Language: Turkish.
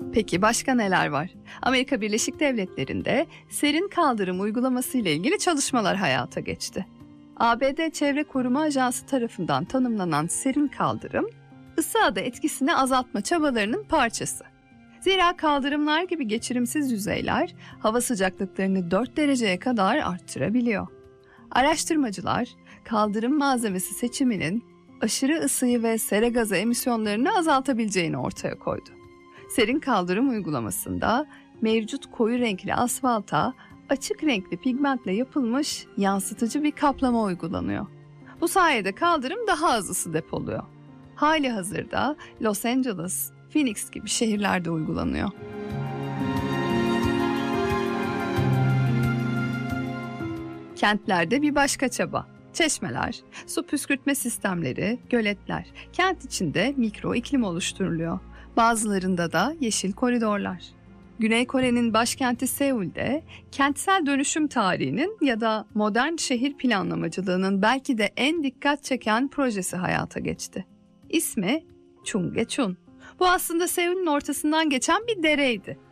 Peki başka neler var? Amerika Birleşik Devletleri'nde serin kaldırım uygulaması ile ilgili çalışmalar hayata geçti. ABD Çevre Koruma Ajansı tarafından tanımlanan serin kaldırım, ısı adı etkisini azaltma çabalarının parçası. Zira kaldırımlar gibi geçirimsiz yüzeyler hava sıcaklıklarını 4 dereceye kadar arttırabiliyor. Araştırmacılar, kaldırım malzemesi seçiminin aşırı ısıyı ve sera gazı emisyonlarını azaltabileceğini ortaya koydu. Serin kaldırım uygulamasında mevcut koyu renkli asfalta açık renkli pigmentle yapılmış yansıtıcı bir kaplama uygulanıyor. Bu sayede kaldırım daha az ısı depoluyor. Halihazırda Los Angeles, Phoenix gibi şehirlerde uygulanıyor. Kentlerde bir başka çaba. Çeşmeler, su püskürtme sistemleri, göletler. Kent içinde mikro iklim oluşturuluyor. Bazılarında da yeşil koridorlar. Güney Kore'nin başkenti Seul'de kentsel dönüşüm tarihinin ya da modern şehir planlamacılığının belki de en dikkat çeken projesi hayata geçti. İsmi Chunggaecheon. Bu aslında Seul'ün ortasından geçen bir dereydi.